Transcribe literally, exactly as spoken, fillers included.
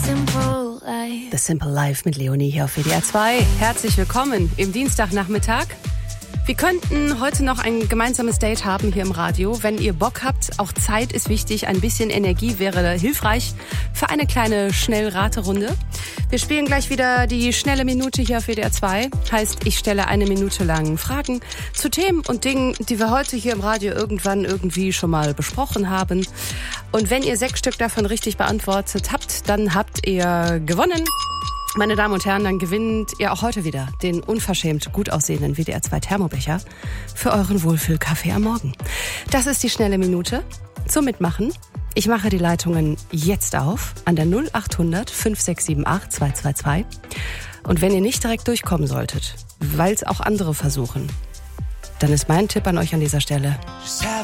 The Simple Life mit Leonie hier auf W D R zwei. Herzlich willkommen im Dienstagnachmittag. Wir könnten heute noch ein gemeinsames Date haben hier im Radio. Wenn ihr Bock habt, auch Zeit ist wichtig, ein bisschen Energie wäre hilfreich für eine kleine Schnellraterunde. Wir spielen gleich wieder die schnelle Minute hier auf W D R zwei. Heißt, ich stelle eine Minute lang Fragen zu Themen und Dingen, die wir heute hier im Radio irgendwann irgendwie schon mal besprochen haben. Und wenn ihr sechs Stück davon richtig beantwortet habt, dann habt ihr gewonnen. Meine Damen und Herren, dann gewinnt ihr auch heute wieder den unverschämt gut aussehenden W D R zwei Thermobecher für euren Wohlfühlkaffee am Morgen. Das ist die schnelle Minute zum Mitmachen. Ich mache die Leitungen jetzt auf an der null acht hundert fünf sechs sieben acht zwei zwei zwei. Und wenn ihr nicht direkt durchkommen solltet, weil es auch andere versuchen, dann ist mein Tipp an euch an dieser Stelle: